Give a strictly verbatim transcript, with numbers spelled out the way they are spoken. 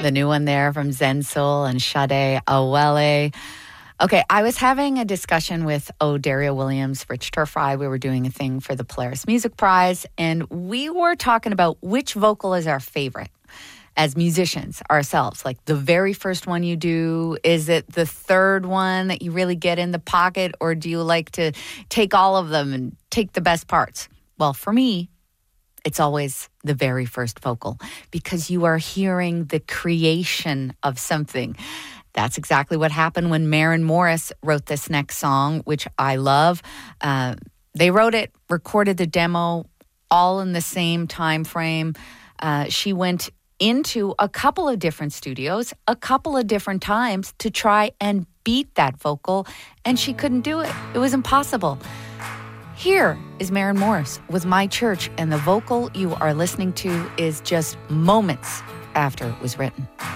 the new one there from Zen Soul and Sade Awele. Okay, I was having a discussion with O'Daria Williams, Rich Turfry. We were doing a thing for the Polaris Music Prize, and we were talking about which vocal is our favorite as musicians ourselves. Like the very first one you do, is it the third one that you really get in the pocket, or do you like to take all of them and take the best parts? Well, for me, it's always the very first vocal, because you are hearing the creation of something. That's exactly what happened when Maren Morris wrote this next song, which I love. Uh, they wrote it, recorded the demo, all in the same time frame. Uh, she went into a couple of different studios, a couple of different times to try and beat that vocal, and she couldn't do it. It was impossible. Here is Maren Morris with My Church, and the vocal you are listening to is just moments after it was written.